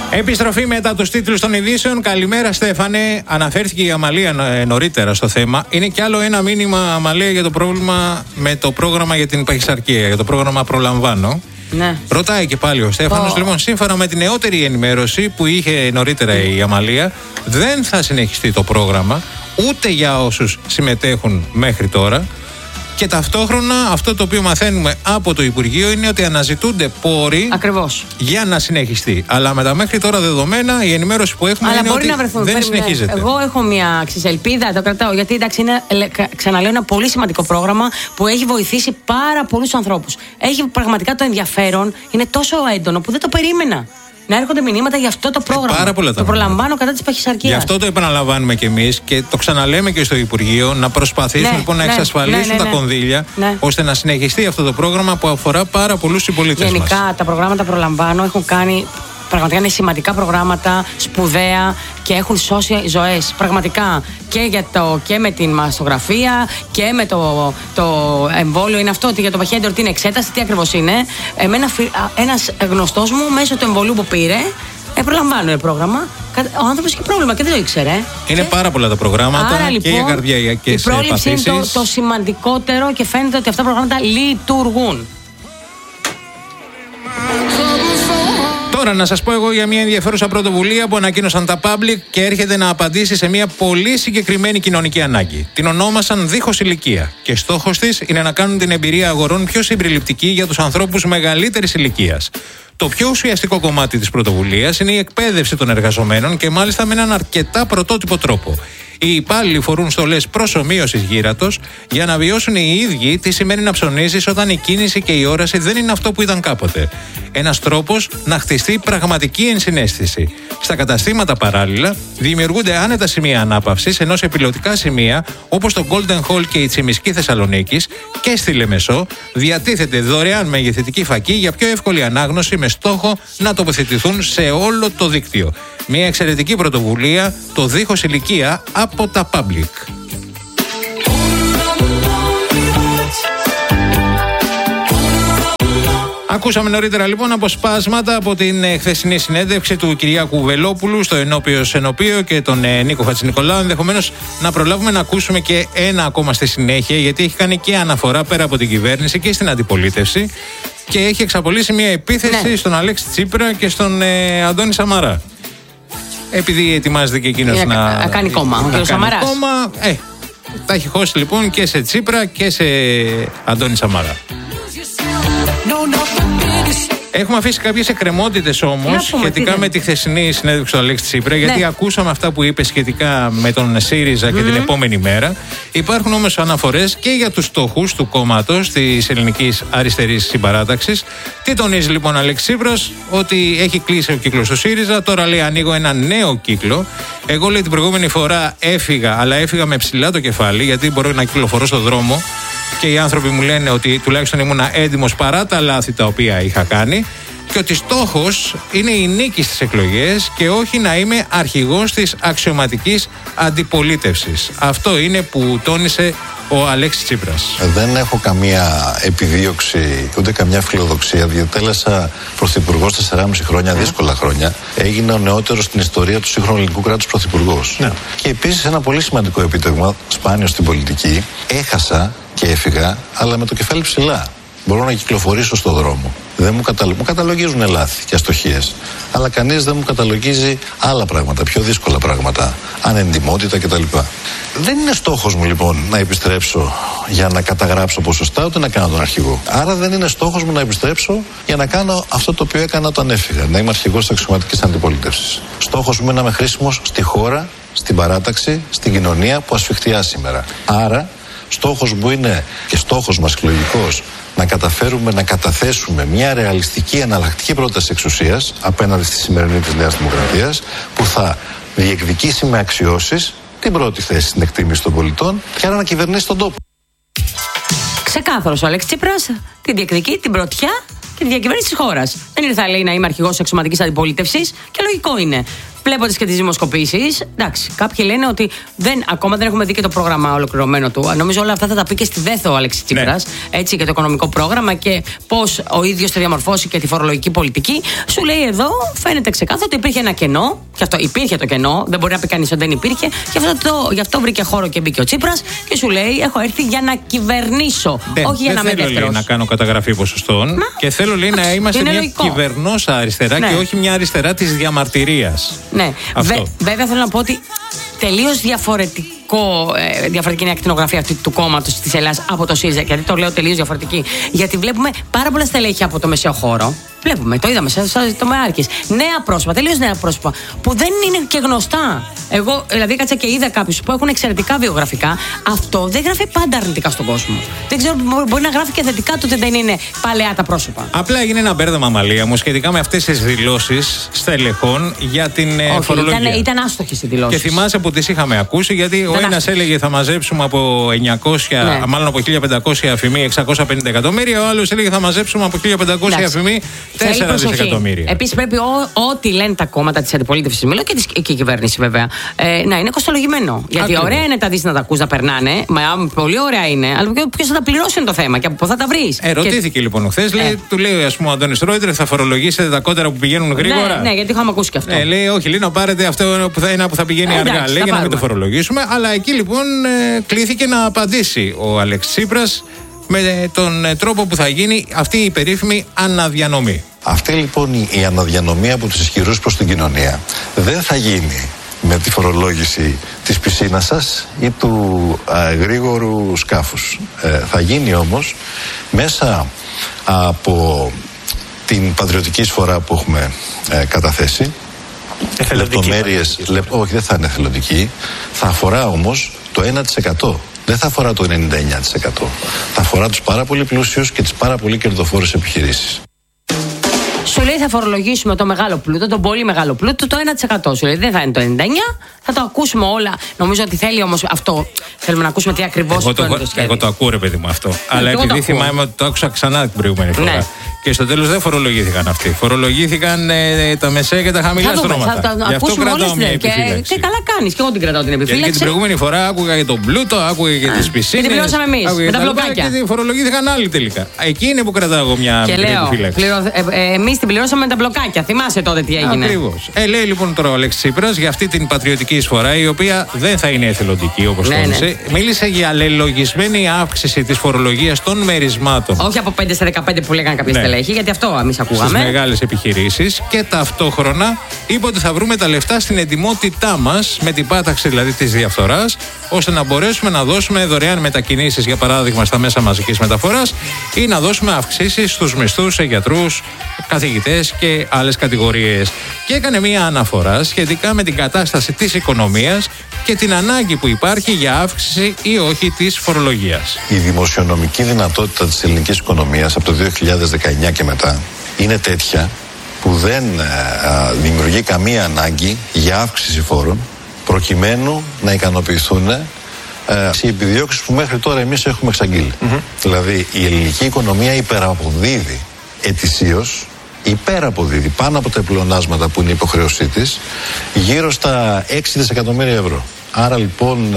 Επιστροφή μετά τους τίτλους των ειδήσεων. Καλημέρα, Στέφανε. Αναφέρθηκε η Αμαλία νωρίτερα στο θέμα. Είναι κι άλλο ένα μήνυμα, Αμαλία, για το πρόβλημα με το πρόγραμμα για την παχυσαρκία, για το πρόγραμμα Προλαμβάνω. Ναι. Ρωτάει και πάλι ο Στέφανος, λοιπόν, σύμφωνα με την νεότερη ενημέρωση που είχε νωρίτερα η Αμαλία, δεν θα συνεχιστεί το πρόγραμμα ούτε για όσους συμμετέχουν μέχρι τώρα. Και ταυτόχρονα αυτό το οποίο μαθαίνουμε από το Υπουργείο είναι ότι αναζητούνται πόροι. Ακριβώς. Για να συνεχιστεί. Αλλά με τα μέχρι τώρα δεδομένα, η ενημέρωση που έχουμε είναι ότι δεν συνεχίζεται. Εγώ έχω μια ελπίδα, το κρατάω. Γιατί εντάξει, είναι, ξαναλέω, ένα πολύ σημαντικό πρόγραμμα που έχει βοηθήσει πάρα πολλούς ανθρώπους. Έχει πραγματικά το ενδιαφέρον, είναι τόσο έντονο που δεν το περίμενα. Να έρχονται μηνύματα για αυτό το πρόγραμμα. Πάρα πολλά το προλαμβάνω κατά της παχυσαρκίας. Γι' αυτό το επαναλαμβάνουμε κι εμείς και το ξαναλέμε και στο Υπουργείο, να προσπαθήσουν λοιπόν να εξασφαλίσουν τα κονδύλια ώστε να συνεχιστεί αυτό το πρόγραμμα που αφορά πάρα πολλούς συμπολίτες μας. Γενικά τα προγράμματα Προλαμβάνω έχουν κάνει. Πραγματικά είναι σημαντικά προγράμματα, σπουδαία και έχουν σώσει ζωές. Πραγματικά και με την μαστογραφία και με το εμβόλιο. Είναι αυτό ότι για το παχύέντρο τι είναι εξέταση, τι ακριβώς είναι. Ένας γνωστός μου μέσω του εμβολίου που πήρε, προλαμβάνω πρόγραμμα. Ο άνθρωπος είχε πρόβλημα και δεν το ήξερε. Είναι πάρα πολλά τα προγράμματα. Άρα, λοιπόν, και για καρδιά και σε παθήσεις. Η πρόληψη είναι το σημαντικότερο και φαίνεται ότι αυτά τα προγράμματα λειτουργούν. Τώρα να σας πω εγώ για μια ενδιαφέρουσα πρωτοβουλία που ανακοίνωσαν τα Public και έρχεται να απαντήσει σε μια πολύ συγκεκριμένη κοινωνική ανάγκη. Την ονόμασαν Δίχως Ηλικία και στόχος της είναι να κάνουν την εμπειρία αγορών πιο συμπεριληπτική για τους ανθρώπους μεγαλύτερης ηλικίας. Το πιο ουσιαστικό κομμάτι της πρωτοβουλίας είναι η εκπαίδευση των εργαζομένων και μάλιστα με έναν αρκετά πρωτότυπο τρόπο. Οι υπάλληλοι φορούν στολές προσομοίωσης γύρατος για να βιώσουν οι ίδιοι τι σημαίνει να ψωνίζεις όταν η κίνηση και η όραση δεν είναι αυτό που ήταν κάποτε. Ένας τρόπος να χτιστεί πραγματική ενσυναίσθηση. Στα καταστήματα παράλληλα δημιουργούνται άνετα σημεία ανάπαυσης, ενώ σε πιλωτικά σημεία όπως το Golden Hall και η Τσιμισκή Θεσσαλονίκης και στη Λεμεσό διατίθεται δωρεάν μεγεθυντική φακή για πιο εύκολη ανάγνωση με στόχο να τοποθετηθούν σε όλο το δίκτυο. Μια εξαιρετική πρωτοβουλία, το Δίχως Ηλικία από τα Public. Ακούσαμε νωρίτερα λοιπόν αποσπάσματα από την χθεσινή συνέντευξη του Κυριάκου Βελόπουλου στο Ενώπιο Σενοπείο και τον Νίκο Χατζηνικολάου. Ενδεχομένως να προλάβουμε να ακούσουμε και ένα ακόμα στη συνέχεια, γιατί έχει κάνει και αναφορά πέρα από την κυβέρνηση και στην αντιπολίτευση και έχει εξαπολύσει μια επίθεση στον Αλέξη Τσίπρα και στον Αντώνη Σαμαρά. Επειδή ετοιμάζεται και εκείνος να κάνει κόμμα, ο κ. Σαμαράς. Τα έχει χώσει λοιπόν και σε Τσίπρα και σε Αντώνη Σαμαρά. Έχουμε αφήσει κάποιες εκκρεμότητες όμως σχετικά με τη χθεσινή συνέντευξη του Αλέξη Τσίπρα, γιατί ακούσαμε αυτά που είπε σχετικά με τον ΣΥΡΙΖΑ και την επόμενη μέρα. Υπάρχουν όμως αναφορές και για τους στόχους του κόμματος της Ελληνικής Αριστερής Συμπαράταξης. Τι τονίζει λοιπόν ο Αλέξη Τσίπρας? Ότι έχει κλείσει ο κύκλος του ΣΥΡΙΖΑ. Τώρα λέει ανοίγω ένα νέο κύκλο. Εγώ, λέει, την προηγούμενη φορά έφυγα, αλλά έφυγα με ψηλά το κεφάλι, γιατί μπορώ να κυκλοφορώ στον δρόμο. Και οι άνθρωποι μου λένε ότι τουλάχιστον ήμουν έντιμος παρά τα λάθη τα οποία είχα κάνει και ότι στόχος είναι η νίκη στις εκλογές και όχι να είμαι αρχηγός της αξιωματικής αντιπολίτευσης. Αυτό είναι που τόνισε ο Αλέξης Τσίπρας. Δεν έχω καμία επιδίωξη ούτε καμιά φιλοδοξία. Διατέλεσα πρωθυπουργός 4,5 χρόνια, δύσκολα χρόνια. Έγινα ο νεότερος στην ιστορία του σύγχρονου ελληνικού κράτους πρωθυπουργός. Και επίσης ένα πολύ σημαντικό επίτευγμα, σπάνιο στην πολιτική. Έχασα και έφυγα, αλλά με το κεφάλι ψηλά. Μπορώ να κυκλοφορήσω στον δρόμο. Μου καταλογίζουν λάθη και αστοχίες. Αλλά κανείς δεν μου καταλογίζει άλλα πράγματα, πιο δύσκολα πράγματα. Ανεντιμότητα κτλ. Δεν είναι στόχος μου λοιπόν να επιστρέψω για να καταγράψω ποσοστά, ούτε να κάνω τον αρχηγό. Άρα δεν είναι στόχος μου να επιστρέψω για να κάνω αυτό το οποίο έκανα όταν έφυγα. Να είμαι αρχηγός της αξιωματικής αντιπολίτευσης. Στόχος μου είναι να είμαι χρήσιμος στη χώρα, στην παράταξη, στην κοινωνία που ασφιχτιά σήμερα. Άρα στόχος μου είναι και στόχος μας εκλογικός να καταφέρουμε να καταθέσουμε μια ρεαλιστική εναλλακτική πρόταση εξουσίας απέναντι στη σημερινή της Νέας Δημοκρατίας, που θα διεκδικήσει με αξιώσεις την πρώτη θέση στην εκτίμηση των πολιτών και άρα να κυβερνήσει τον τόπο. Ξεκάθαρος ο Αλέξης Τσίπρας την διεκδικεί, την πρωτιά και τη διακυβέρνηση της χώρας. Δεν ήρθε, λέει, να είμαι αρχηγός της αξιωματικής αντιπολίτευσης και λογικό είναι. βλέποντας και τις δημοσκοπήσεις, εντάξει, κάποιοι λένε ότι ακόμα δεν έχουμε δει και το πρόγραμμα ολοκληρωμένο του. Νομίζω όλα αυτά θα τα πει και στη ΔΕΘΟ ο Αλέξης Τσίπρας, έτσι, και το οικονομικό πρόγραμμα και πώς ο ίδιος θα διαμορφώσει και τη φορολογική πολιτική. Σου λέει εδώ, φαίνεται ξεκάθαρα ότι υπήρχε ένα κενό, και αυτό υπήρχε το κενό, δεν μπορεί να πει κανείς ότι δεν υπήρχε, και γι' αυτό βρήκε χώρο και μπήκε ο Τσίπρας και σου λέει: έχω έρθει για να κυβερνήσω, όχι για να είμαι δεύτερος. Δεν θέλω να κάνω καταγραφή ποσοστών και θέλω, λέει, να είμαστε μια κυβερνώσα αριστερά και όχι μια αριστερά της διαμαρτυρίας. Ναι, βέβαια θέλω να πω ότι τελείως διαφορετική είναι η ακτινογραφία αυτή του κόμματος της Ελλάδας από το ΣΥΡΙΖΑ. Γιατί το λέω τελείως διαφορετική? Γιατί βλέπουμε πάρα πολλά στελέχη από το μεσαίο χώρο. Βλέπουμε, το είδαμε στο ΜΕΑΡΚΙΣ. Νέα πρόσωπα, τελείως νέα πρόσωπα, που δεν είναι και γνωστά. Εγώ δηλαδή κάτσα και είδα κάποιους που έχουν εξαιρετικά βιογραφικά. Αυτό δεν γράφει πάντα αρνητικά στον κόσμο. Δεν ξέρω, μπορεί να γράφει και θετικά το ότι δεν είναι παλαιά τα πρόσωπα. Απλά έγινε ένα μπέρδεμα, Μαλία μου, σχετικά με αυτές τις δηλώσεις στελεχών για την φορολογία. Ήταν άστοχες οι δηλώσεις. Και θυμάσαι που τις είχαμε ακούσει, γιατί ο ένας έλεγε θα μαζέψουμε από 900, μάλλον από 1500 αφημί 650 εκατομμύρια, ο άλλος έλεγε θα μαζέψουμε από 1500 αφημί 4 δισεκατομμύρια. Επίσης πρέπει ό,τι λένε τα κόμματα της αντιπολίτευσης, μιλώ και η κυβέρνηση βέβαια, να είναι κοστολογημένο. Γιατί ωραία είναι τα δεις να τα ακούς να περνάνε, πολύ ωραία είναι, αλλά ποιος θα τα πληρώσει είναι το θέμα και από πού θα τα βρεις. Ρωτήθηκε λοιπόν χθες, του λέει ας πούμε ο Αντώνης Ρόιτερ, θα φορολογήσετε τα κότερα που πηγαίνουν γρήγορα? Ναι, γιατί είχαμε ακούσει και αυτό. Λέει όχι, λέει να πάρετε αυτό που θα πηγαίνει αργά, λέει, για να μην το φορολογήσουμε. Αλλά εκεί λοιπόν κλήθηκε να απαντήσει ο Αλέξης Τσίπρας με τον τρόπο που θα γίνει αυτή η περίφημη αναδιανομή. Αυτή λοιπόν η αναδιανομή από τους ισχυρούς προς την κοινωνία δεν θα γίνει με τη φορολόγηση της πισίνας σας ή του γρήγορου σκάφους. Θα γίνει όμως μέσα από την πατριωτική εισφορά που έχουμε καταθέσει. Λεπτομέρειες, όχι, δεν θα είναι εθελοντική. Θα αφορά όμως το 1%. Δεν θα αφορά το 99%. Θα αφορά τους πάρα πολύ πλούσιους και τις πάρα πολύ κερδοφόρες επιχειρήσεις. Σου λέει θα φορολογήσουμε το μεγάλο πλούτο, τον πολύ μεγάλο πλούτο, το 1%. Σου λέει δεν θα είναι το 99%, θα το ακούσουμε όλα. Νομίζω ότι θέλει όμως αυτό. Θέλουμε να ακούσουμε τι ακριβώς είναι το σχέδιο. Εγώ το ακούω, ρε παιδί μου, αυτό. Αλλά επειδή θυμάμαι ότι το άκουσα ξανά την προηγούμενη φορά. Ναι. Και στο τέλος δεν φορολογήθηκαν αυτοί. Φορολογήθηκαν τα μεσαία και τα χαμηλά στρώματα. Γι' αυτό κρατάω μια επιφύλαξη. Και καλά κάνεις, και εγώ την κρατάω την επιφύλαξη. Και την προηγούμενη φορά άκουγα για τον πλούτο, άκουγα για τις πισίνες. Και την πληρώσαμε εμείς με τα μπλοκάκια. Και φορολογήθηκαν άλλοι τελικά. Εκεί είναι που κρατάω εγώ μια επιφύλαξη. Εμείς την πληρώσαμε με τα μπλοκάκια. Θυμάσαι τότε τι έγινε? Ακριβώς. Λέει λοιπόν τώρα ο Αλέξης Τσίπρας για αυτή την πατριωτική εισφορά, η οποία δεν θα είναι εθελοντική όπως τόνισε. Μίλησε για αλληλογισμένη αύξηση της φορολογίας των μερισμάτων. Όχι από 5 σε 15 που λέγανε κάποιοι στελέχοι, γιατί αυτό εμείς ακούγαμε. Στις μεγάλες επιχειρήσεις, και ταυτόχρονα είπε ότι θα βρούμε τα λεφτά στην ετοιμότητά μας, με την πάταξη δηλαδή της διαφθοράς, ώστε να μπορέσουμε να δώσουμε δωρεάν μετακινήσεις, για παράδειγμα στα μέσα μαζικής μεταφοράς, ή να δώσουμε αυξήσεις στους μισθούς σε γιατρούς, καθηγητές και άλλες κατηγορίες. Και έκανε μία αναφορά σχετικά με την κατάσταση της οικονομίας και την ανάγκη που υπάρχει για αύξηση ή όχι της φορολογίας. Η δημοσιονομική δυνατότητα της ελληνικής οικονομίας από το 2019 και μετά είναι τέτοια που δεν δημιουργεί καμία ανάγκη για αύξηση φόρων, προκειμένου να ικανοποιηθούν οι επιδιώξεις που μέχρι τώρα εμείς έχουμε εξαγγείλει. Δηλαδή η ελληνική οικονομία υπεραποδίδει ετησίως, υπεραποδίδει πάνω από τα πλεονάσματα που είναι η υποχρέωσή της, γύρω στα 6 δισεκατομμύρια ευρώ. Άρα λοιπόν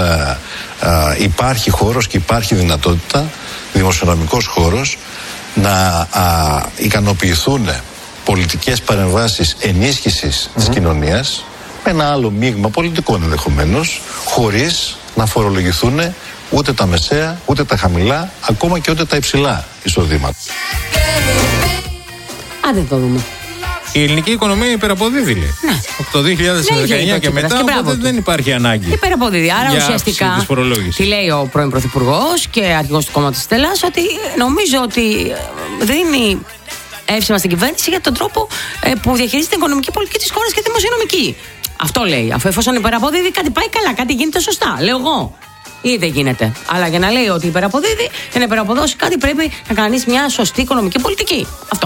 υπάρχει χώρος και υπάρχει δυνατότητα, δημοσιονομικός χώρος, να ικανοποιηθούν πολιτικές παρεμβάσεις ενίσχυσης της κοινωνίας με ένα άλλο μείγμα πολιτικών ενδεχομένως, χωρίς να φορολογηθούν ούτε τα μεσαία, ούτε τα χαμηλά, ακόμα και ούτε τα υψηλά εισοδήματα. Άντε το δούμε. Η ελληνική οικονομία υπεραποδίδει, λέει. Ναι. Από το 2019 και μετά, οπότε δεν υπάρχει ανάγκη. Υπεραποδίδει. Άρα ουσιαστικά τι λέει ο πρώην Πρωθυπουργός και αρχηγός του κόμματος της Ελλάδας, ότι νομίζω ότι δίνει εύσημα στην κυβέρνηση για τον τρόπο που διαχειρίζεται την οικονομική πολιτική της χώρας και τη δημοσιονομική. Αυτό λέει. Αφού εφόσον υπεραποδίδει, κάτι πάει καλά, κάτι γίνεται σωστά. Λέω εγώ. Ή δεν γίνεται. Αλλά για να λέει ότι υπεραποδίδει, για να υπεραποδώσει κάτι πρέπει να κάνεις μια σωστή οικονομική πολιτική. Αυτό.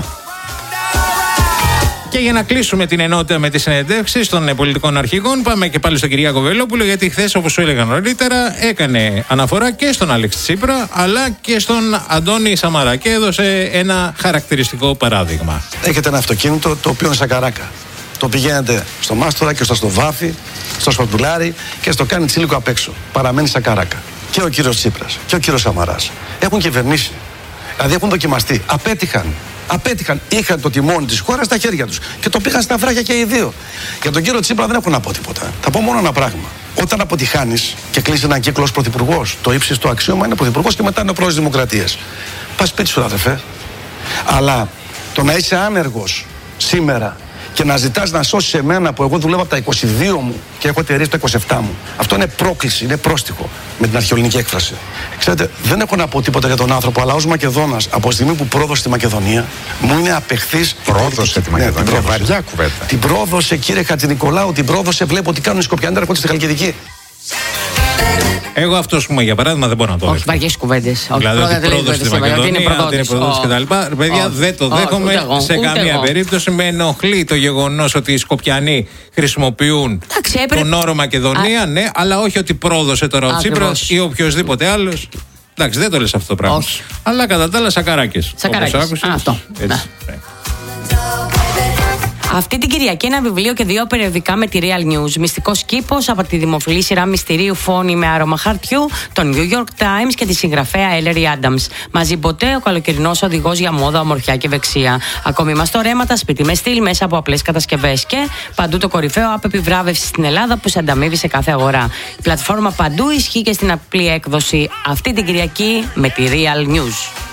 Και για να κλείσουμε την ενότητα με τις συνεντεύξεις των πολιτικών αρχηγών, πάμε και πάλι στον Κυριάκο Βελόπουλο, γιατί χθες, όπως σου έλεγα νωρίτερα, έκανε αναφορά και στον Αλέξη Τσίπρα αλλά και στον Αντώνη Σαμαρά και έδωσε ένα χαρακτηριστικό παράδειγμα. Έχετε ένα αυτοκίνητο το οποίο είναι σαν καράκα. το πηγαίνετε στο Μάστορα και στο Βάφι, στο Σπαρτουλάρι και στο κάνει τσίλικο απ' έξω. Παραμένει σαν κάρακα. Και ο κύριος Τσίπρας και ο κύριος Σαμαράς έχουν κυβερνήσει. Δηλαδή έχουν δοκιμαστεί. Απέτυχαν. Είχαν το τιμόνι της χώρας στα χέρια τους και το πήγαν στα βράχια και οι δύο. Για τον κύριο Τσίπρα δεν έχω να πω τίποτα. Θα πω μόνο ένα πράγμα. Όταν αποτυχάνεις και κλείσει έναν κύκλο ως πρωθυπουργός, το ύψιστο αξίωμα είναι πρωθυπουργός και μετά είναι ο πρόεδρος της Δημοκρατίας. Πας σπίτι σου, αδερφέ. Αλλά το να είσαι άνεργος σήμερα και να ζητάς να σώσεις εμένα που εγώ δουλεύω από τα 22 μου και έχω εταιρείες τα 27 μου, αυτό είναι πρόκληση, είναι πρόστιχο με την αρχαιοελληνική έκφραση. Ξέρετε, δεν έχω να πω τίποτα για τον άνθρωπο, αλλά ως Μακεδόνας, από τη στιγμή που πρόδωσε τη Μακεδονία, μου είναι απεχθής. Πρόδωσε τη Μακεδονία, βαριά κουβέντα. Την πρόδωσε, κύριε Χατζηνικολάου, την πρόδωσε. Βλέπω ότι κάνουν οι Σκοπιανοί, έρχονται στη Χαλκιδική. Εγώ αυτό που για παράδειγμα δεν μπορώ να το δέχομαι. Όχι, βαριές κουβέντες. Δηλαδή ότι πρόδωσε στη Μακεδονία, ότι είναι προδότης κτλ. Παιδιά, δεν το δέχομαι σε καμία περίπτωση. Με ενοχλεί το γεγονός ότι οι Σκοπιανοί χρησιμοποιούν τον όρο Μακεδονία, ναι, αλλά όχι ότι πρόδωσε τώρα ο Τσίπρας ή οποιοδήποτε άλλος. Εντάξει, δεν το λες αυτό το πράγμα. Όχι. Αλλά κατά τα άλλα σακαράκες. Αυτό. Αυτή την Κυριακή ένα βιβλίο και 2 περιοδικά με τη Real News. Μυστικός κήπος από τη δημοφιλή σειρά μυστηρίου Φόνη με άρωμα χαρτιού, τον New York Times και τη συγγραφέα Ellery Adams. Μαζί ποτέ ο καλοκαιρινός οδηγός για μόδα, ομορφιά και ευεξία. Ακόμη μαστορέματα, σπίτι με στυλ μέσα από απλές κατασκευές. Και παντού το κορυφαίο app επιβράβευση στην Ελλάδα που σε ανταμείβει σε κάθε αγορά. Η πλατφόρμα παντού ισχύει και στην απλή έκδοση αυτή την Κυριακή με τη Real News.